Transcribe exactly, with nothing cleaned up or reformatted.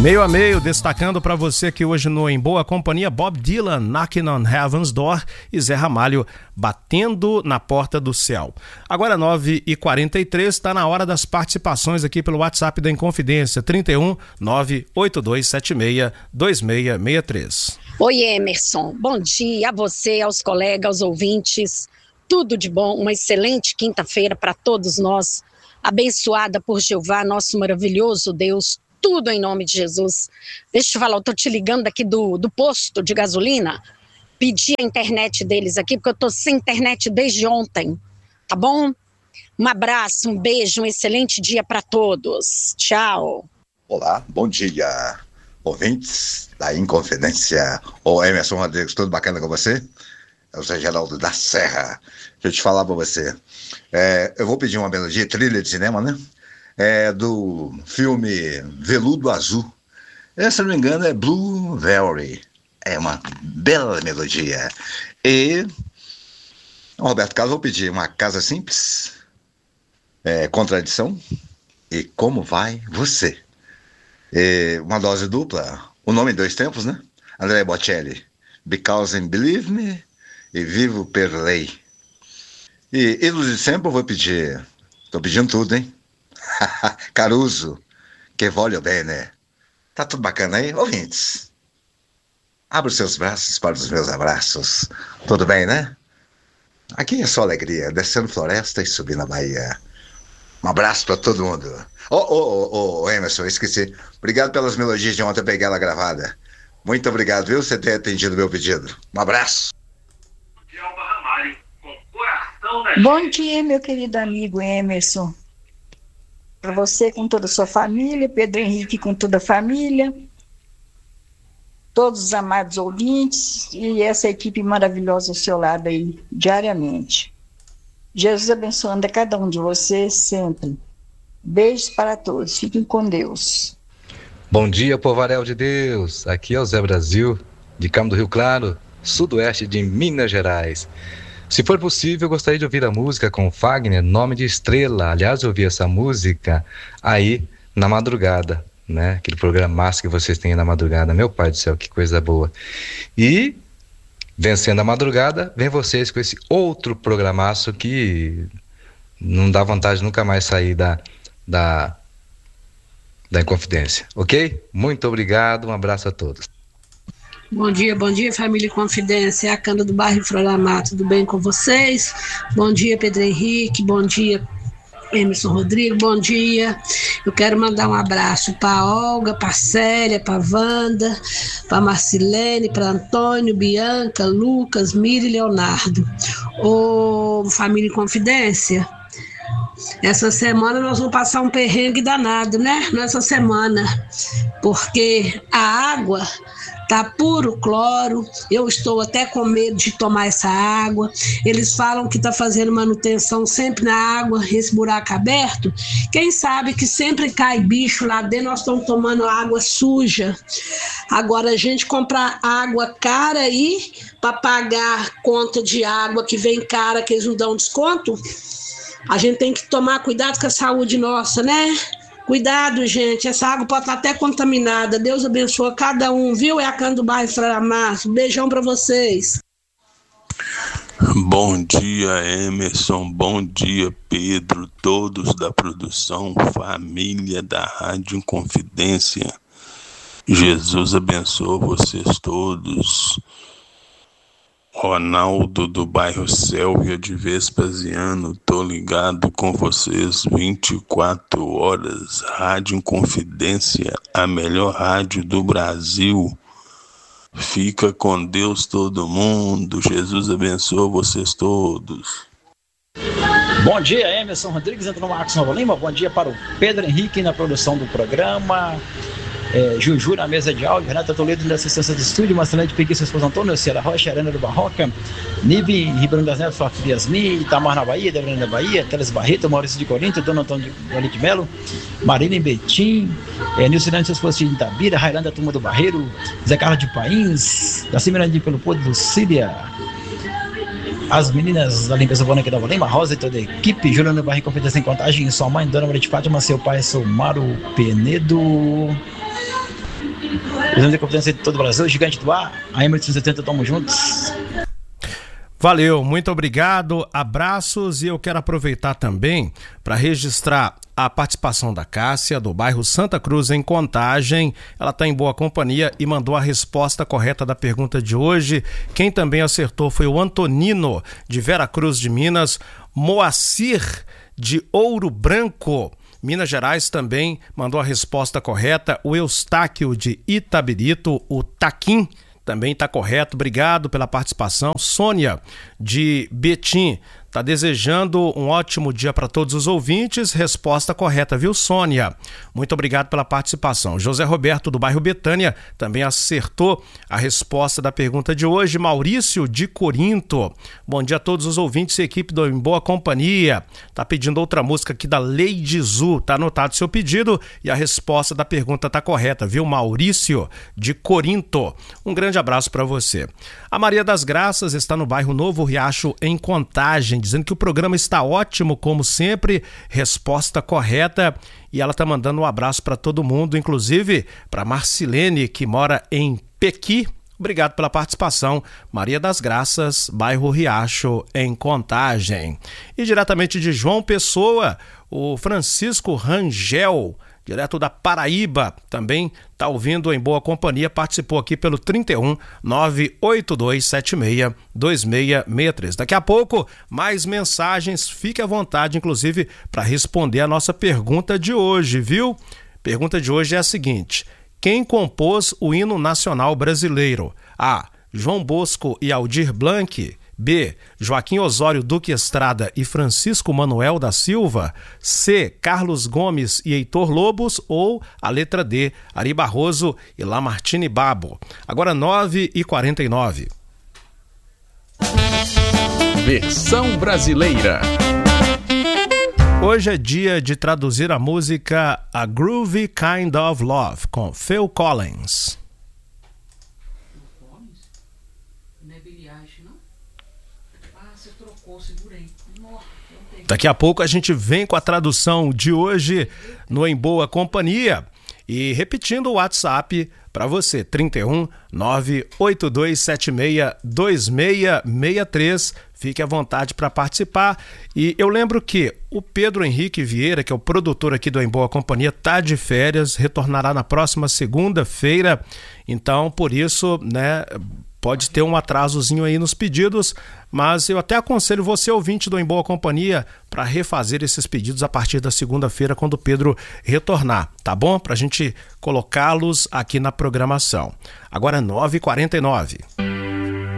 Meio a meio, destacando para você que hoje no Em Boa Companhia, Bob Dylan, Knocking on Heaven's Door, e Zé Ramalho, Batendo na Porta do Céu. Agora nove e quarenta e três, está na hora das participações aqui pelo WhatsApp da Inconfidência, trinta e um, nove oito dois sete seis, dois seis seis três. Oi, Emerson, bom dia a você, aos colegas, aos ouvintes, tudo de bom, uma excelente quinta-feira para todos nós, abençoada por Jeová, nosso maravilhoso Deus, tudo em nome de Jesus. Deixa eu te falar, eu tô te ligando daqui do, do posto de gasolina, pedi a internet deles aqui, porque eu tô sem internet desde ontem, tá bom? Um abraço, um beijo, um excelente dia para todos. Tchau. Olá, bom dia, ouvintes da Inconfidência. Ô Emerson Rodrigues, tudo bacana com você? Eu sou Geraldo da Serra. Deixa eu te falar pra você. É, eu vou pedir uma melodia, trilha de cinema, né? É do filme Veludo Azul. É, se não me engano, é Blue Velvet. É uma bela melodia. E Roberto Carlos, vou pedir Uma Casa Simples, é, Contradição e Como Vai Você. E uma dose dupla, O Nome em Dois Tempos, né? André Bocelli, Because and Believe Me e Vivo per Lei. E ídolos de sempre eu vou pedir, tô pedindo tudo, hein? Caruso, Que Voglio Bene. Tá tudo bacana aí? Ouvintes, abra os seus braços para os meus abraços. Tudo bem, né? Aqui é só alegria, descendo floresta e subindo a Bahia. Um abraço para todo mundo. Ô, ô, ô, ô, Emerson, eu esqueci. Obrigado pelas melodias de ontem, eu peguei ela gravada. Muito obrigado, viu, você ter atendido meu pedido. Um abraço. Bom dia, meu querido amigo Emerson. Para você com toda a sua família, Pedro Henrique com toda a família, todos os amados ouvintes e essa equipe maravilhosa ao seu lado aí, diariamente. Jesus abençoando a cada um de vocês sempre. Beijos para todos, fiquem com Deus. Bom dia, povaréu de Deus. Aqui é o Zé Brasil, de Carmo do Rio Claro, sudoeste de Minas Gerais. Se for possível, eu gostaria de ouvir a música com Fagner, Nome de Estrela. Aliás, eu ouvi essa música aí na madrugada, né? Aquele programa massa que vocês têm na madrugada. Meu pai do céu, que coisa boa. E, vencendo a madrugada, vem vocês com esse outro programaço que não dá vontade de nunca mais sair da, da, da Inconfidência. Ok? Muito obrigado, um abraço a todos. Bom dia, bom dia, família Confidência, é a Canda do bairro Floramato, tudo bem com vocês? Bom dia, Pedro Henrique, bom dia, Emerson Rodrigues, bom dia. Eu quero mandar um abraço para Olga, para Célia, para Wanda, para Marcilene, para Antônio, Bianca, Lucas, Miri e Leonardo. Ô, família Confidência, essa semana nós vamos passar um perrengue danado, né? Nessa semana, porque a água tá puro cloro, eu estou até com medo de tomar essa água. Eles falam que tá fazendo manutenção sempre na água, esse buraco aberto. Quem sabe que sempre cai bicho lá dentro, nós estamos tomando água suja. Agora a gente comprar água cara aí para pagar conta de água que vem cara, que eles não dão desconto. A gente tem que tomar cuidado com a saúde nossa, né? Cuidado, gente, essa água pode estar até contaminada. Deus abençoe cada um, viu? É a Canda do bairro Floramato. Beijão pra vocês. Bom dia, Emerson. Bom dia, Pedro. Todos da produção, família da Rádio Inconfidência. Jesus abençoe vocês todos. Ronaldo do bairro Sélvia de Vespasiano, tô ligado com vocês vinte e quatro horas, Rádio Inconfidência, a melhor rádio do Brasil. Fica com Deus todo mundo, Jesus abençoe vocês todos. Bom dia, Emerson Rodrigues, entra no Marcos Nova Lima, bom dia para o Pedro Henrique na produção do programa. É, Juju na mesa de áudio, Renata Toledo na assistência de estúdio, Marcelene de Peguei, seu esposo Antônio, Ciela Rocha, Arena do Barroca, Nive, Ribeirão das Neves, Flávio Yasmin, Itamar na Bahia, Debrana na Bahia, Teles Barreto, Maurício de Corinto, Dona Antônio de, de Melo, Marina em Betim, é, Nilcinante, seu esposo de Itabira, Railândia, Turma do Barreiro, Zé Carlos de Pains, Daci Mirandinho pelo Porto do Síria, as meninas da limpeza boa aqui da Lima, Rosa e toda a equipe, Juliana Barriga, Confidência em Contagem, sua mãe, Dona Maria de Fátima, seu pai, Somaro Penedo. Presidente da Confidência de todo o Brasil, Gigante do Ar, a M oitocentos e setenta, tamo juntos. Valeu, muito obrigado, abraços, e eu quero aproveitar também para registrar a participação da Cássia, do bairro Santa Cruz, em Contagem. Ela está em boa companhia e mandou a resposta correta da pergunta de hoje. Quem também acertou foi o Antonino, de Vera Cruz de Minas, Moacir, de Ouro Branco, Minas Gerais, também mandou a resposta correta, o Eustáquio, de Itabirito, o Taquim, também está correto, obrigado pela participação. Sônia, de Betim, está desejando um ótimo dia para todos os ouvintes. Resposta correta, viu, Sônia? Muito obrigado pela participação. José Roberto, do bairro Betânia, também acertou a resposta da pergunta de hoje. Maurício, de Corinto, bom dia a todos os ouvintes e equipe do Em Boa Companhia. Está pedindo outra música aqui da Lady Zu. Está anotado seu pedido e a resposta da pergunta está correta, viu, Maurício, de Corinto? Um grande abraço para você. A Maria das Graças está no bairro Novo Riacho, em Contagem, dizendo que o programa está ótimo, como sempre. Resposta correta. E ela está mandando um abraço para todo mundo, inclusive para Marcilene, que mora em Pequi. Obrigado pela participação. Maria das Graças, bairro Riacho, em Contagem. E diretamente de João Pessoa, o Francisco Rangel, direto da Paraíba, também está ouvindo Em Boa Companhia, participou aqui pelo trinta e um, nove oito dois sete seis, dois seis seis três. Daqui a pouco, mais mensagens, fique à vontade, inclusive, para responder a nossa pergunta de hoje, viu? Pergunta de hoje é a seguinte: quem compôs o hino nacional brasileiro? A. João Bosco e Aldir Blanc. B. Joaquim Osório Duque Estrada e Francisco Manuel da Silva. C. Carlos Gomes e Heitor Lobos. Ou a letra D. Ari Barroso e Lamartine Babo. Agora nove e quarenta e nove. Versão brasileira. Hoje é dia de traduzir a música A Groovy Kind of Love, com Phil Collins. Daqui a pouco a gente vem com a tradução de hoje no Em Boa Companhia. E repetindo o WhatsApp para você, trinta e um, nove oito dois sete seis, dois seis seis três. Fique à vontade para participar. E eu lembro que o Pedro Henrique Vieira, que é o produtor aqui do Em Boa Companhia, está de férias, retornará na próxima segunda-feira. Então, por isso, né, pode ter um atrasozinho aí nos pedidos, mas eu até aconselho você, ouvinte do Em Boa Companhia, para refazer esses pedidos a partir da segunda-feira, quando o Pedro retornar, tá bom? Para a gente colocá-los aqui na programação. Agora nove e quarenta e nove.